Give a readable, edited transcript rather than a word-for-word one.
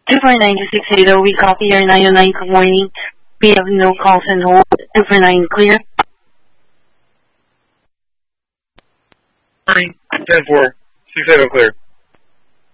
249-680, we copy your 909. Good morning. We have no calls and hold. 249 clear. 9, 10-4, 680 clear.